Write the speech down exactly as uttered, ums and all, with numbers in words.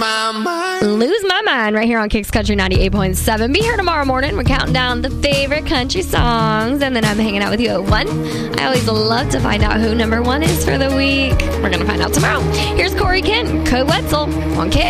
my mind. Lose My Mind right here on Kicks Country ninety-eight point seven. Be here tomorrow morning. We're counting down the favorite country songs, and then I'm hanging out with you at one. I always love to find out who number one is for the week. We're going to find out tomorrow. Here's Corey Kent, Code Wetzel on Kicks.